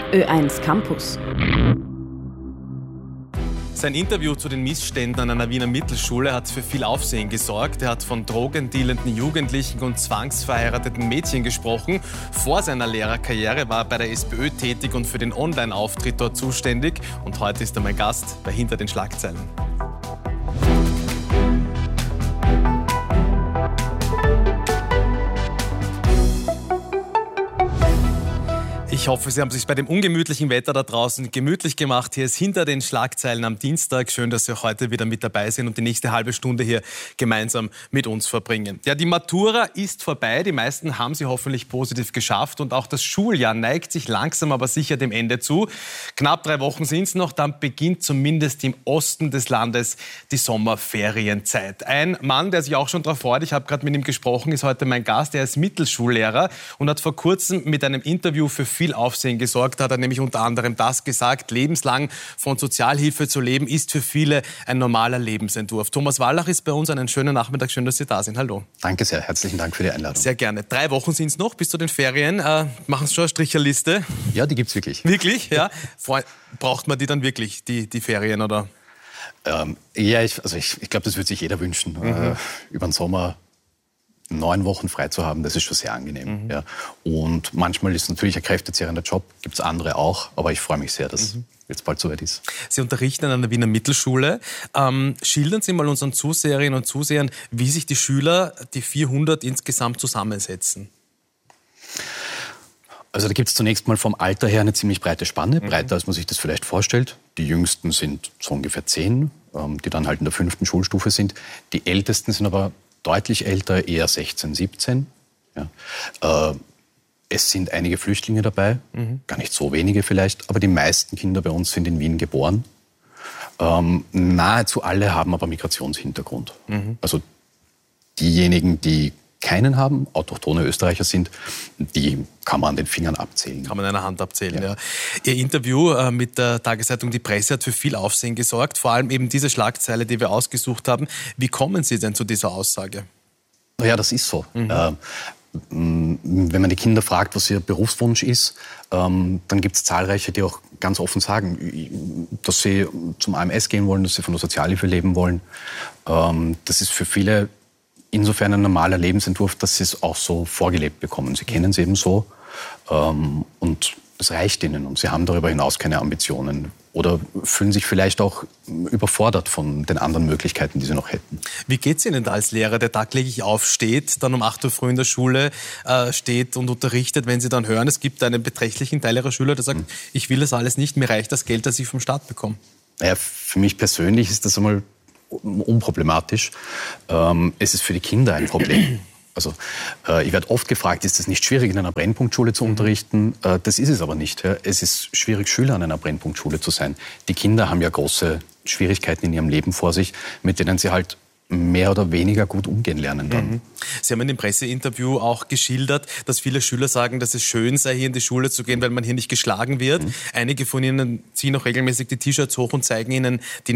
Ö1 Campus. Sein Interview zu den Missständen an einer Wiener Mittelschule hat für viel Aufsehen gesorgt. Er hat von drogendealenden Jugendlichen und zwangsverheirateten Mädchen gesprochen. Vor seiner Lehrerkarriere war er bei der SPÖ tätig und für den Online-Auftritt dort zuständig. Und heute ist er mein Gast bei Hinter den Schlagzeilen. Ich hoffe, Sie haben es sich bei dem ungemütlichen Wetter da draußen gemütlich gemacht. Hier ist Hinter den Schlagzeilen am Dienstag. Schön, dass Sie auch heute wieder mit dabei sind und die nächste halbe Stunde hier gemeinsam mit uns verbringen. Ja, die Matura ist vorbei. Die meisten haben sie hoffentlich positiv geschafft. Und auch das Schuljahr neigt sich langsam aber sicher dem Ende zu. Knapp 3 Wochen sind es noch. Dann beginnt zumindest im Osten des Landes die Sommerferienzeit. Ein Mann, der sich auch schon darauf freut, ich habe gerade mit ihm gesprochen, ist heute mein Gast. Er ist Mittelschullehrer und hat vor kurzem mit einem Interview für viel Aufsehen gesorgt. Hat er nämlich unter anderem das gesagt: Lebenslang von Sozialhilfe zu leben, ist für viele ein normaler Lebensentwurf. Thomas Wallach ist bei uns. Einen schönen Nachmittag. Schön, dass Sie da sind. Hallo. Danke sehr. Herzlichen Dank für die Einladung. Sehr gerne. 3 Wochen sind es noch bis zu den Ferien. Machen Sie schon eine Stricherliste? Ja, die gibt es wirklich. Wirklich? Ja. Braucht man die dann wirklich, die Ferien, oder? Ja, ich glaube, das würde sich jeder wünschen. Über den Sommer 9 Wochen frei zu haben, das ist schon sehr angenehm. Ja. Und manchmal ist es natürlich ein kräftezehrender Job, gibt es andere auch, aber ich freue mich sehr, dass jetzt bald soweit ist. Sie unterrichten an einer Wiener Mittelschule. Schildern Sie mal unseren Zuseherinnen und Zusehern, wie sich die Schüler, die 400 insgesamt, zusammensetzen. Also da gibt es zunächst mal vom Alter her eine ziemlich breite Spanne, breiter als man sich das vielleicht vorstellt. Die Jüngsten sind so ungefähr 10, die dann halt in der 5. Schulstufe sind. Die Ältesten sind aber deutlich älter, eher 16, 17. Ja. Es sind einige Flüchtlinge dabei, gar nicht so wenige vielleicht, aber die meisten Kinder bei uns sind in Wien geboren. Nahezu alle haben aber Migrationshintergrund. Also diejenigen, die keinen haben, autochthone Österreicher sind, die kann man an den Fingern abzählen. Kann man an einer Hand abzählen, ja. Ihr Interview mit der Tageszeitung Die Presse hat für viel Aufsehen gesorgt, vor allem eben diese Schlagzeile, die wir ausgesucht haben. Wie kommen Sie denn zu dieser Aussage? Ja, das ist so. Wenn man die Kinder fragt, was ihr Berufswunsch ist, dann gibt es zahlreiche, die auch ganz offen sagen, dass sie zum AMS gehen wollen, dass sie von der Sozialhilfe leben wollen. Das ist für viele insofern ein normaler Lebensentwurf, dass sie es auch so vorgelebt bekommen. Sie kennen es eben so und es reicht ihnen und sie haben darüber hinaus keine Ambitionen oder fühlen sich vielleicht auch überfordert von den anderen Möglichkeiten, die sie noch hätten. Wie geht es Ihnen da als Lehrer, der tagtäglich aufsteht, dann um 8 Uhr früh in der Schule steht und unterrichtet, wenn Sie dann hören, es gibt einen beträchtlichen Teil Ihrer Schüler, der sagt, ich will das alles nicht, mir reicht das Geld, das ich vom Staat bekomme? Ja, für mich persönlich ist das einmal unproblematisch. Es ist für die Kinder ein Problem. Also ich werde oft gefragt, ist es nicht schwierig, in einer Brennpunktschule zu unterrichten? Das ist es aber nicht. Ja. Es ist schwierig, Schüler an einer Brennpunktschule zu sein. Die Kinder haben ja große Schwierigkeiten in ihrem Leben vor sich, mit denen sie halt mehr oder weniger gut umgehen lernen dann. Sie haben in dem Presseinterview auch geschildert, dass viele Schüler sagen, dass es schön sei, hier in die Schule zu gehen, weil man hier nicht geschlagen wird. Einige von ihnen ziehen auch regelmäßig die T-Shirts hoch und zeigen ihnen die